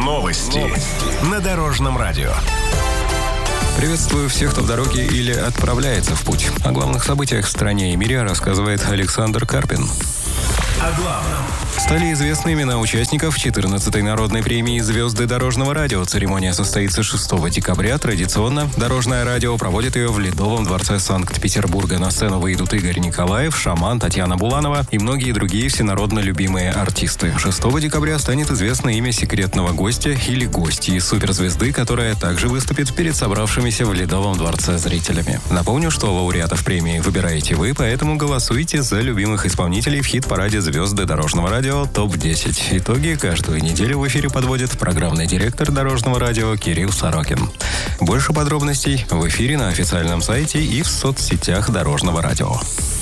Новости на Дорожном радио. Приветствую всех, кто в дороге или отправляется в путь. О главных событиях в стране и мире рассказывает Александр Карпин. О главном. Стали известны имена участников 14-й народной премии «Звезды дорожного радио». Церемония состоится 6 декабря. Традиционно Дорожное радио проводит ее в Ледовом дворце Санкт-Петербурга. На сцену выйдут Игорь Николаев, Шаман, Татьяна Буланова и многие другие всенародно любимые артисты. 6 декабря станет известно имя секретного гостя или гостьи суперзвезды, которая также выступит перед собравшимися в Ледовом дворце зрителями. Напомню, что лауреатов премии выбираете вы, поэтому голосуйте за любимых исполнителей в хит-параде «Звезды дорожного радио» ТОП-10. Итоги каждую неделю в эфире подводит программный директор Дорожного радио Кирилл Сорокин. Больше подробностей в эфире на официальном сайте и в соцсетях Дорожного радио.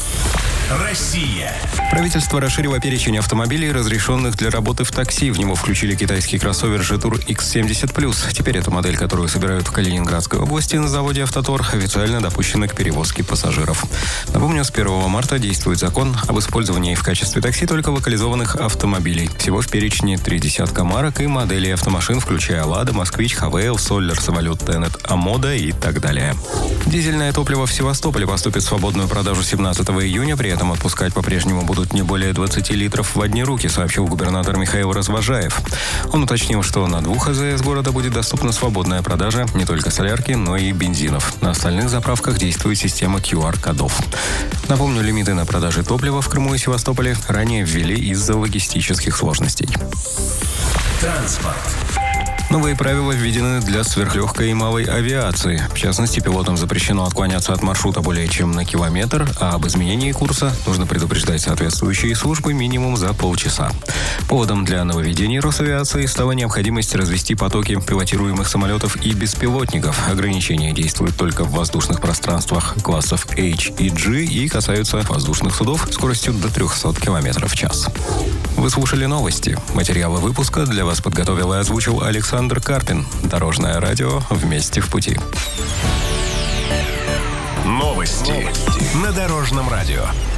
Россия. Правительство расширило перечень автомобилей, разрешенных для работы в такси. В него включили китайский кроссовер Jetour X70+. Теперь эта модель, которую собирают в Калининградской области на заводе «Автотор», официально допущена к перевозке пассажиров. Напомню, с 1 марта действует закон об использовании в качестве такси только локализованных автомобилей. Всего в перечне 3 десятка марок и моделей автомашин, включая «Лада», «Москвич», «Хавейл», «Соллер», «Самолет», «Тенет», «Амода» и так далее. Дизельное топливо в Севастополе поступит в свободную продажу 17 июня. При этом отпускать по-прежнему будут не более 20 литров в одни руки, сообщил губернатор Михаил Развожаев. Он уточнил, что на 2 АЗС города будет доступна свободная продажа не только солярки, но и бензинов. На остальных заправках действует система QR-кодов. Напомню, лимиты на продажи топлива в Крыму и Севастополе ранее ввели из-за логистических сложностей. Транспорт. Новые правила введены для сверхлегкой и малой авиации. В частности, пилотам запрещено отклоняться от маршрута более чем на километр, а об изменении курса нужно предупреждать соответствующие службы минимум за полчаса. Поводом для нововведений Росавиации стала необходимость развести потоки пилотируемых самолетов и беспилотников. Ограничения действуют только в воздушных пространствах классов H и G и касаются воздушных судов скоростью до 300 км в час. Вы слушали новости. Материалы выпуска для вас подготовил и озвучил Александр Карпин. Дорожное радио «Вместе в пути». Новости на Дорожном радио.